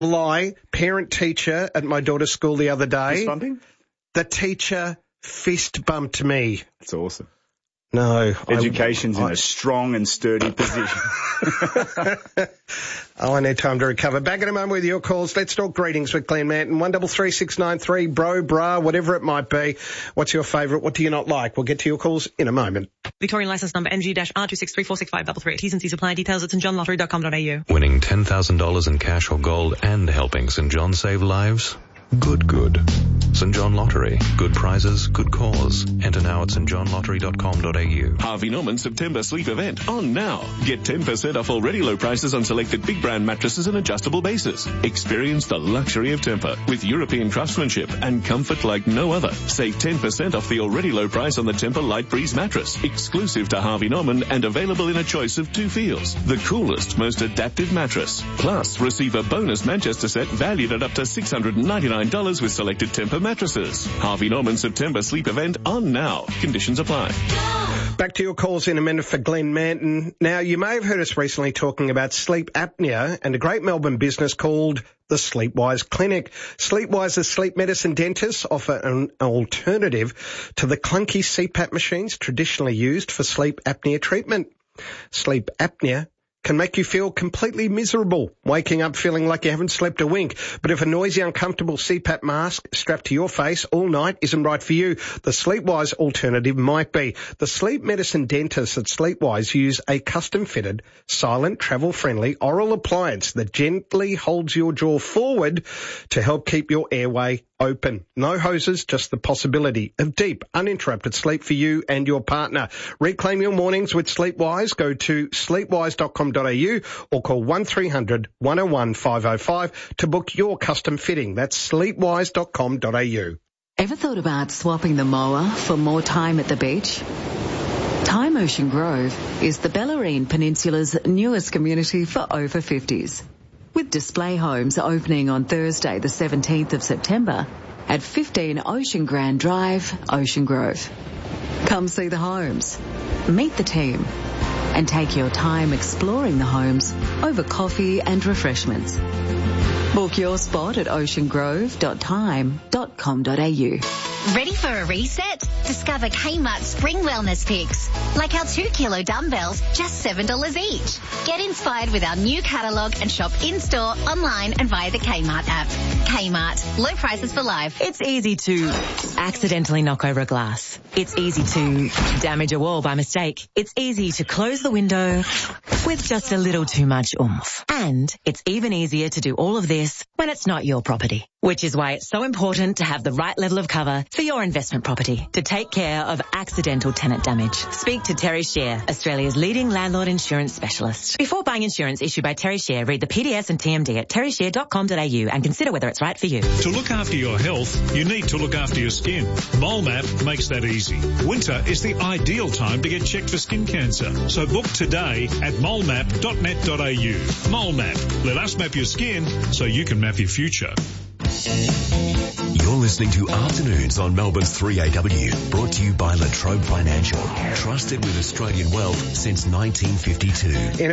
lie, parent-teacher at my daughter's school the other day. Fist bumping? The teacher fist bumped me. That's awesome. No. Education's in a strong and sturdy position. I need time to recover. Back in a moment with your calls. Let's talk greetings with Glenn Manton. 133693, bro, bra, whatever it might be. What's your favourite? What do you not like? We'll get to your calls in a moment. Victorian licence number NG-R2634653. T's and C's apply. Details at stjohnlottery.com.au. Winning $10,000 in cash or gold and helping St. John save lives? Good. St. John Lottery. Good prizes, good cause. Enter now at stjohnlottery.com.au. Harvey Norman September sleep event on now. Get 10% off already low prices on selected big brand mattresses and adjustable bases. Experience the luxury of Tempur with European craftsmanship and comfort like no other. Save 10% off the already low price on the Tempur Light Breeze mattress, exclusive to Harvey Norman and available in a choice of 2 feels. The coolest, most adaptive mattress. Plus, receive a bonus Manchester set valued at up to $699 with selected Tempur mattresses. Harvey Norman September sleep event on now. Conditions apply. Back to your calls in a minute for Glenn Manton. Now, you may have heard us recently talking about sleep apnea and a great Melbourne business called the Sleepwise Clinic. Sleepwise's sleep medicine dentists offer an alternative to the clunky CPAP machines traditionally used for sleep apnea treatment. Sleep apnea can make you feel completely miserable, waking up feeling like you haven't slept a wink. But if a noisy, uncomfortable CPAP mask strapped to your face all night isn't right for you, the Sleepwise alternative might be. The sleep medicine dentists at Sleepwise use a custom-fitted, silent, travel-friendly oral appliance that gently holds your jaw forward to help keep your airway open. No hoses, just the possibility of deep, uninterrupted sleep for you and your partner. Reclaim your mornings with Sleepwise. Go to sleepwise.com.au or call 1300 101 505 to book your custom fitting. That's sleepwise.com.au. Ever thought about swapping the mower for more time at the beach? Time Ocean Grove is the Bellarine Peninsula's newest community for over 50s. With display homes opening on Thursday the 17th of September at 15 Ocean Grand Drive, Ocean Grove. Come see the homes, meet the team and take your time exploring the homes over coffee and refreshments. Book your spot at oceangrove.time.com.au. Ready for a reset? Discover Kmart Spring Wellness Picks. Like our 2-kilo dumbbells, just $7 each. Get inspired with our new catalogue and shop in-store, online and via the Kmart app. Kmart. Low prices for life. It's easy to accidentally knock over a glass. It's easy to damage a wall by mistake. It's easy to close the window with just a little too much oomph. And it's even easier to do all of this when it's not your property. Which is why it's so important to have the right level of cover for your investment property to take care of accidental tenant damage. Speak to Terry Share, Australia's leading landlord insurance specialist. Before buying insurance issued by Terry Share, read the PDS and TMD at terryshare.com.au and consider whether it's right for you. To look after your health, you need to look after your skin. MoleMap makes that easy. Winter is the ideal time to get checked for skin cancer. So book today at molemap.net.au. MoleMap. Let us map your skin so you can map your future. You're listening to Afternoons on Melbourne's 3AW, brought to you by Latrobe Financial, trusted with Australian wealth since 1952.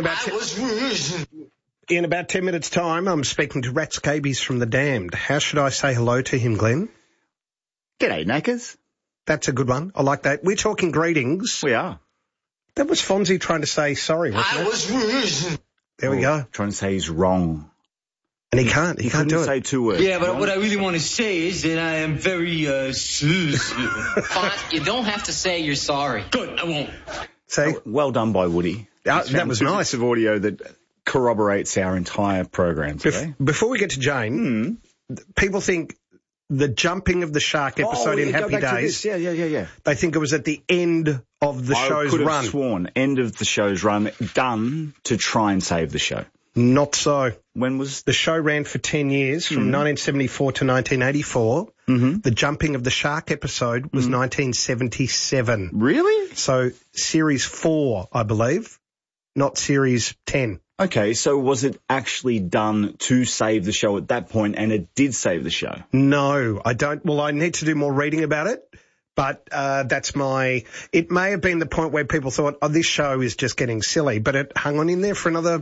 In about 10 minutes' time, I'm speaking to Rat Scabies from The Damned. How should I say hello to him, Glenn? G'day, knackers. That's a good one. I like that. We're talking greetings. We are. That was Fonzie trying to say sorry, wasn't it? There we go. Trying to say he's wrong. And he can't do it. Say 2 words. Yeah, but what I really want to say is that I am very, Fine, you don't have to say you're sorry. Good, I won't. See? Well done by Woody. That was nice. Of audio that corroborates our entire program today. Before we get to Jane, people think the jumping of the shark episode in Happy Days. Yeah. They think it was at the end of the show's run. I could have run. sworn end of the show's run, done to try and save the show. Not so. When was the show? Ran for 10 years, from 1974 to 1984. The jumping of the shark episode was 1977. Really? So series 4, I believe, not series 10. Okay, so was it actually done to save the show at that point, and it did save the show? No, I don't. Well, I need to do more reading about it, But it may have been the point where people thought, oh, this show is just getting silly, but it hung on in there for another,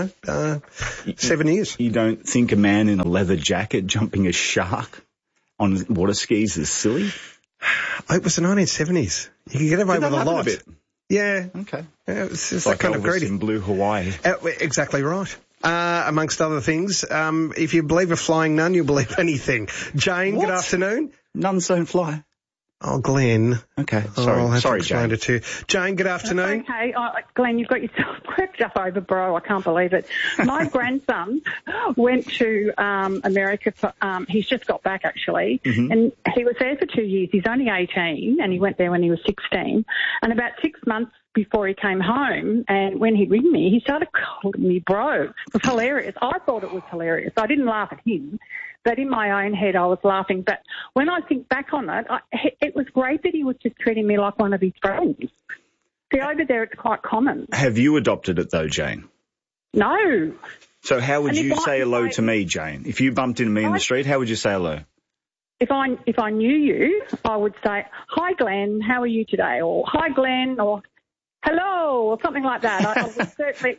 7 years. You don't think a man in a leather jacket jumping a shark on water skis is silly? It was the 1970s. You could get away with a lot. A bit? Yeah. Okay. Yeah, it's just like that kind Elvis of greedy. in Blue Hawaii. Exactly right. Amongst other things, if you believe a flying nun, you believe anything. Jane, What? good afternoon. Nuns don't fly. Oh, Glenn. Okay, sorry. I'll have Sorry, to explain Jane. it to you. Jane, good afternoon. Okay, Glenn, you've got yourself crept up over, bro. I can't believe it. My grandson went to America for, he's just got back actually, and he was there for 2 years. He's only 18, and he went there when he was 16. And about 6 months before he came home, and when he ring me, he started calling me bro. It was hilarious. I thought it was hilarious. I didn't laugh at him. But in my own head, I was laughing. But when I think back on it, it was great that he was just treating me like one of his friends. See, over there, it's quite common. Have you adopted it, though, Jane? No. So how would And you if say hello to me, Jane? If you bumped into me in the street, how would you say hello? If I knew you, I would say, hi, Glenn, how are you today? Or hi, Glenn, or hello, or something like that. I would certainly...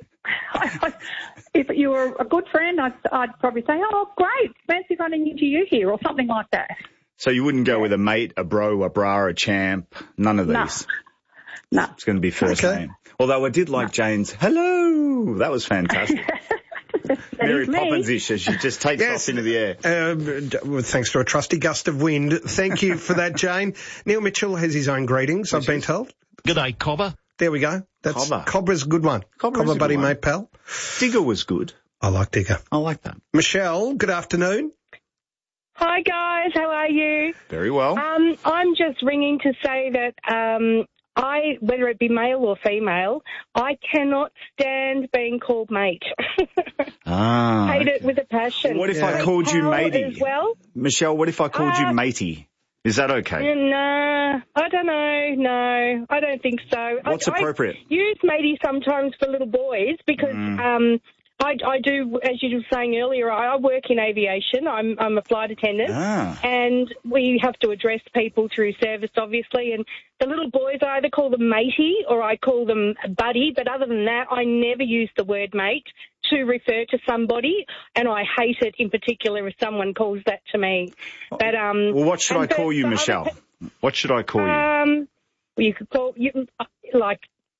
if you were a good friend, I'd probably say, oh, great, fancy running into you here, or something like that. So you wouldn't go with a mate, a bro, a bra, a champ, none of these? No. It's going to be first name. Although I did like Jane's hello. That was fantastic. Mary Poppins-ish as she just takes off into the air. Thanks to a trusty gust of wind. Thank you for that, Jane. Neil Mitchell has his own greetings, I've been told. G'day, Cobber. There we go. That's Cobber's a good one. Cobber buddy, mate, pal. Digger was good. I like Digger. I like that. Michelle, good afternoon. Hi, guys. How are you? Very well. I'm just ringing to say that whether it be male or female, I cannot stand being called mate. Hate it with a passion. What if I called you matey? As well? Michelle, what if I called you matey? Is that okay? No, I don't know. No, I don't think so. What's appropriate? I use matey sometimes for little boys because I do, as you were saying earlier, I work in aviation. I'm a flight attendant, and we have to address people through service, obviously. And the little boys, I either call them matey or I call them buddy. But other than that, I never use the word mate to refer to somebody, and I hate it in particular if someone calls that to me. But well, what should I call you, Michelle? What should I call you? You could call you like.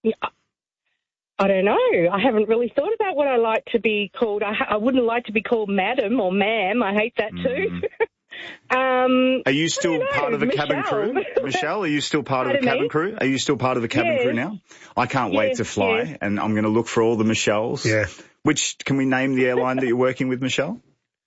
I don't know. I haven't really thought about what I like to be called. I wouldn't like to be called madam or ma'am. I hate that too. Are you still part of the cabin crew? Michelle, are you still part of the cabin crew? Are you still part of the cabin crew now? I can't wait to fly, and I'm going to look for all the Michelles. Yeah. Can we name the airline that you're working with, Michelle?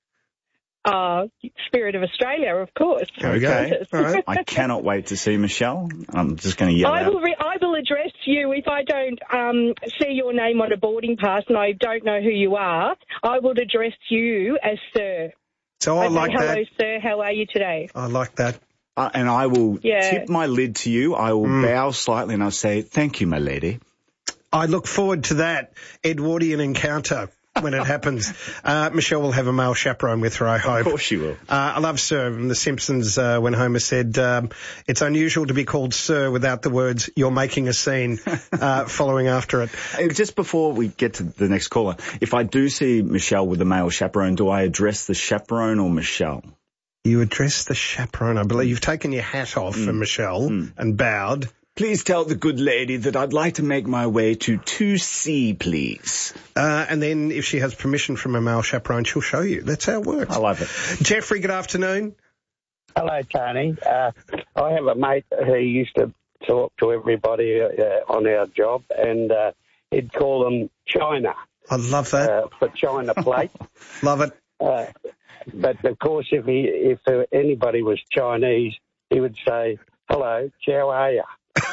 Spirit of Australia, of course. Okay. All right. I cannot wait to see Michelle. I'm just going to yell out. I will address you if I don't see your name on a boarding pass and I don't know who you are. I will address you as sir. So I like that. Hello, sir. How are you today? I like that. And I will tip my lid to you. I will bow slightly and I'll say, thank you, my lady. I look forward to that Edwardian encounter when it happens. Michelle will have a male chaperone with her, I hope. Of course she will. I love Sir from The Simpsons when Homer said, it's unusual to be called Sir without the words, you're making a scene, following after it. Just before we get to the next caller, if I do see Michelle with a male chaperone, do I address the chaperone or Michelle? You address the chaperone, I believe. You've taken your hat off for Michelle and bowed. Please tell the good lady that I'd like to make my way to 2C, please. And then if she has permission from a male chaperone, she'll show you. That's how it works. I love it. Jeffrey, good afternoon. Hello, Tony. I have a mate who used to talk to everybody on our job, and he'd call them China. I love that. For China plate. Love it. But, of course, if anybody was Chinese, he would say, hello, how are you?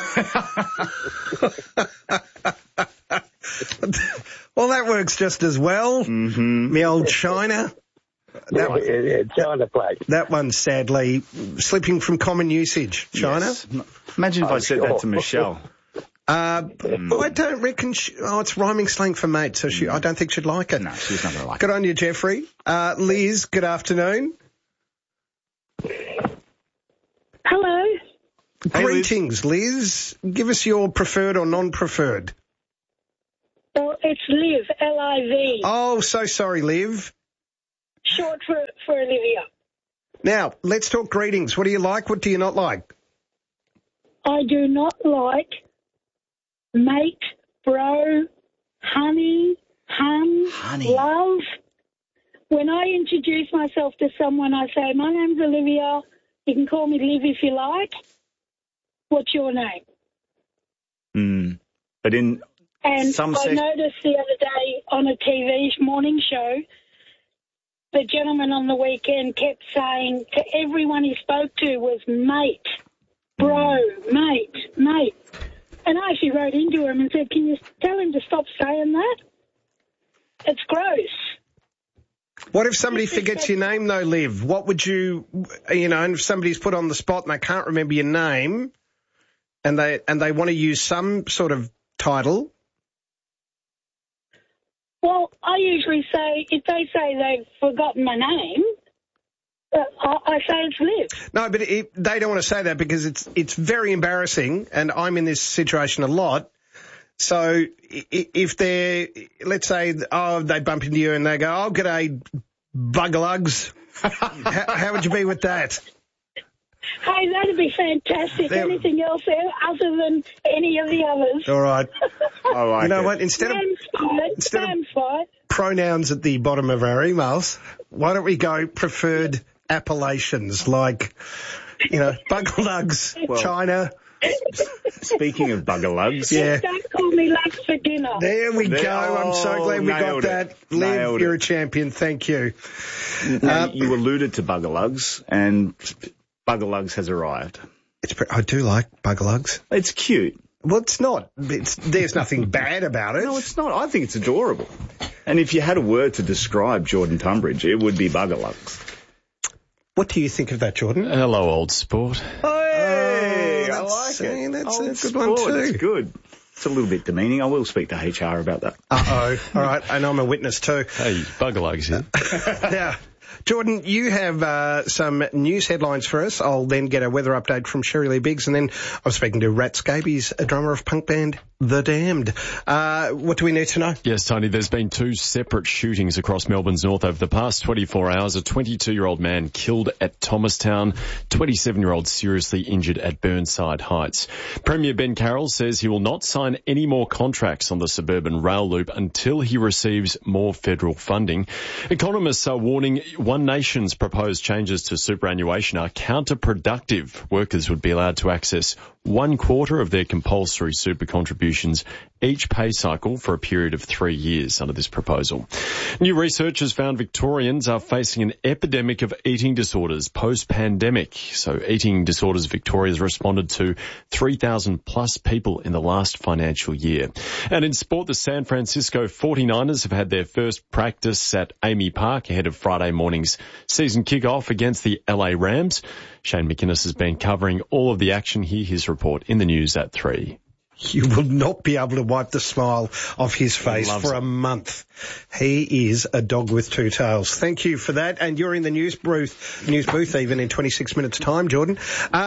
Well, that works just as well. The old China. China plate. That one's sadly slipping from common usage. China. Yes. Imagine if I said that to Michelle. I don't reckon. It's rhyming slang for mate, so I don't think she'd like it. No, she's not going to like it. Good on you, Jeffrey. Liz, good afternoon. Hello. Hey, Greetings, Liz. Give us your preferred or non-preferred. Well, it's Liv, L-I-V. Oh, so sorry, Liv. Short for Olivia. Now, let's talk greetings. What do you like? What do you not like? I do not like mate, bro, honey, love. When I introduce myself to someone, I say, my name's Olivia. You can call me Liv if you like. What's your name? But in some I noticed the other day on a TV morning show, the gentleman on the weekend kept saying to everyone he spoke to was mate, bro, mate. And I actually wrote into him and said, can you tell him to stop saying that? It's gross. What if somebody forgets your name, though, Liv? What would and if somebody's put on the spot and they can't remember your name and they want to use some sort of title? Well, I usually say, if they say they've forgotten my name, I say it's Liv. No, but they don't want to say that because it's very embarrassing, and I'm in this situation a lot. So if let's say, they bump into you and they go, oh, g'day, buggelugs. How would you be with that? Hey, that'd be fantastic. Anything else other than any of the others. All right. I like you know what? Instead of pronouns at the bottom of our emails, why don't we go preferred appellations like, buggelugs, China. Speaking of buggelugs. Yeah. Don't call me Lux for dinner. There we go. I'm so glad we got that. Liv, you're a champion. Thank you. Now, you alluded to buggelugs, and buggelugs has arrived. I do like buggelugs. It's cute. Well, it's not. There's nothing bad about it. No, it's not. I think it's adorable. And if you had a word to describe Jordan Tunbridge, it would be buggelugs. What do you think of that, Jordan? Hello, old sport. Hey, I like it. That's old a good one too. It's good. It's a little bit demeaning. I will speak to HR about that. Uh-oh. All right. And I'm a witness too. Hey, buggelugs here. Now, Jordan, you have some news headlines for us. I'll then get a weather update from Sherry Lee Biggs, and then I'm speaking to Rat Scabies, a drummer of punk band The Damned. What do we need to know? Yes, Tony, there's been 2 separate shootings across Melbourne's north over the past 24 hours. A 22-year-old man killed at Thomastown, 27-year-old seriously injured at Burnside Heights. Premier Ben Carroll says he will not sign any more contracts on the suburban rail loop until he receives more federal funding. Economists are warning One Nation's proposed changes to superannuation are counterproductive. Workers would be allowed to access 1/4 of their compulsory super contributions each pay cycle for a period of 3 years under this proposal. New research has found Victorians are facing an epidemic of eating disorders post-pandemic. So Eating Disorders Victoria has responded to 3,000 plus people in the last financial year. And in sport, the San Francisco 49ers have had their first practice at Amy Park ahead of Friday morning's season kickoff against the LA Rams. Shane McInnes has been covering all of the action here. His report in the news at 3. You will not be able to wipe the smile off his face for a month. He is a dog with 2 tails. Thank you for that. And you're in the news booth even in 26 minutes' time, Jordan.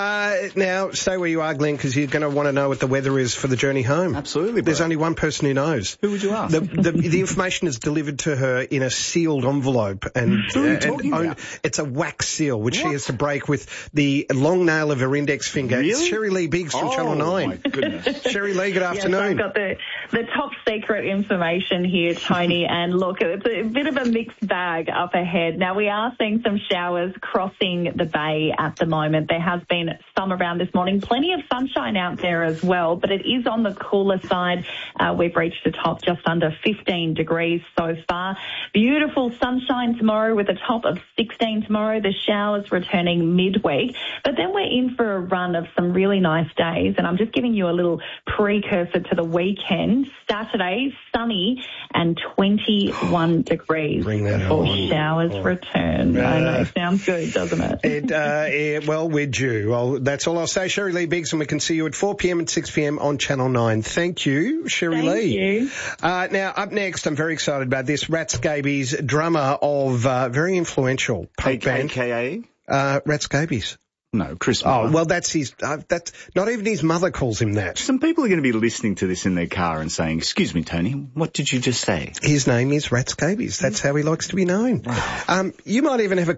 Now, stay where you are, Glenn, because you're going to want to know what the weather is for the journey home. Absolutely, bro. There's only one person who knows. Who would you ask? The information is delivered to her in a sealed envelope. And, who are you talking about? It's a wax seal, which she has to break with the long nail of her index finger. Really? It's Sherry Lee Biggs from Channel 9. Oh, my goodness. Sherry Lee, good afternoon. Yes, I've got the top secret information here, Tony, and look, it's a bit of a mixed bag up ahead. Now, we are seeing some showers crossing the bay at the moment. There has been some around this morning, plenty of sunshine out there as well, but it is on the cooler side. We've reached a top just under 15 degrees so far. Beautiful sunshine tomorrow with a top of 16 tomorrow. The showers returning midweek, but then we're in for a run of some really nice days, and I'm just giving you a little precursor to the weekend. Saturday, sunny and 21 degrees before showers return. I know, sounds good, doesn't it? Well, we're due. Well, that's all I'll say. Sherry Lee Biggs, and we can see you at 4 p.m. and 6 p.m. on Channel 9. Thank you, Sherry Lee. Thank you. Now, up next, I'm very excited about this. Rat Scabies, drummer of very influential punk band. AKA? Rat Scabies. No, Chris Miller. Oh, well, that's his, that's, not even his mother calls him that. Some people are going to be listening to this in their car and saying, excuse me, Tony, what did you just say? His name is Ratscabies. That's how he likes to be known. Wow. You might even have a